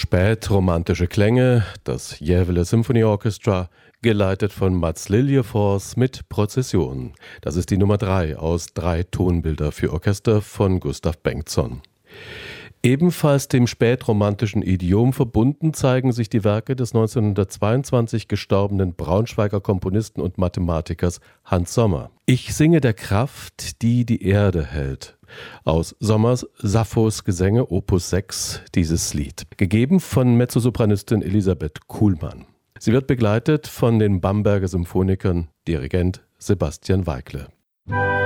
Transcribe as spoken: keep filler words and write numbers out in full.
Spätromantische Klänge, das Gävle Symphony Orchestra, geleitet von Mats Liljefors mit Prozession. Das ist die Nummer drei aus drei Tonbilder für Orchester von Gustav Bengtsson. Ebenfalls dem spätromantischen Idiom verbunden zeigen sich die Werke des neunzehnhundertzweiundzwanzig gestorbenen Braunschweiger Komponisten und Mathematikers Hans Sommer. Ich singe der Kraft, die die Erde hält. Aus Sommers Sapphos Gesänge Opus sechs dieses Lied, gegeben von Mezzosopranistin Elisabeth Kuhlmann. Sie wird begleitet von den Bamberger Symphonikern, Dirigent Sebastian Weigle.